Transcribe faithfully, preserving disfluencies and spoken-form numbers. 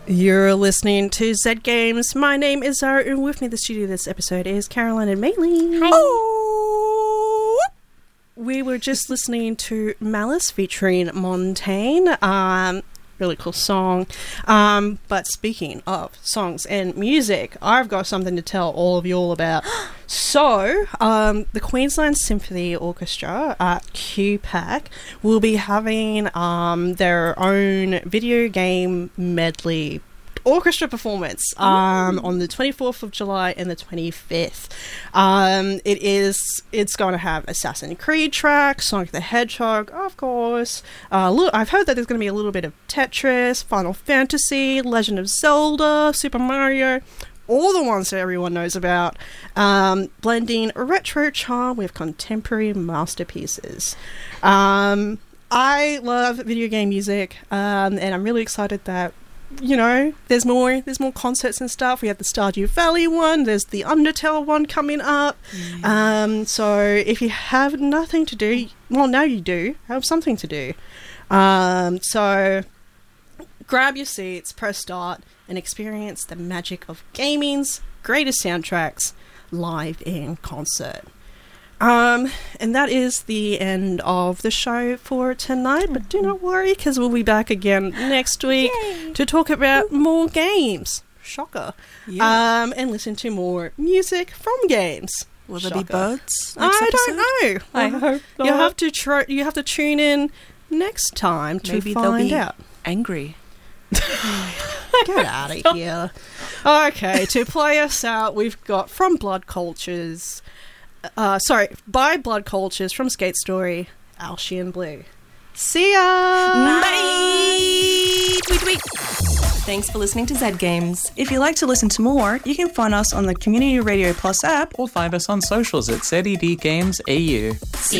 You're listening to Z Games. My name is Zara, and with me in the studio this episode is Caroline and Maylene. Hi. Oh! We were just listening to Malice featuring Montaigne. Um, really cool song. Um, but speaking of songs and music, I've got something to tell all of you all about. So, um, the Queensland Symphony Orchestra at Q PAC will be having um, their own video game medley orchestra performance um, on the twenty-fourth of July and the twenty-fifth. Um, it is, it's going to have Assassin's Creed tracks, Sonic the Hedgehog, of course. Uh, look, I've heard that there's going to be a little bit of Tetris, Final Fantasy, Legend of Zelda, Super Mario, all the ones that everyone knows about, um, blending retro charm with contemporary masterpieces. Um, I love video game music, um, and I'm really excited that, you know, there's more there's more concerts and stuff. We have the Stardew Valley one, there's the Undertale one coming up. Mm. Um, so if you have nothing to do, well, now you do have something to do. Um, so grab your seats, press start, and experience the magic of gaming's greatest soundtracks live in concert. Um, and that is the end of the show for tonight, but do not worry, because we'll be back again next week Yay. to talk about more games. Shocker. Yeah. Um, and listen to more music from games. Will there Shocker. be birds next I episode? don't know. I hope not. You have to try, you have to tune in next time to Maybe find they'll be out. Angry. Get out of here. Okay, to play us out, we've got from Blood Cultures... Uh, sorry, by Blood Cultures from Skate Story, Alcian Blue. See ya! Bye! Tweet, tweet. Thanks for listening to Z Games. If you'd like to listen to more, you can find us on the Community Radio Plus app or find us on socials at Z E D Games A U.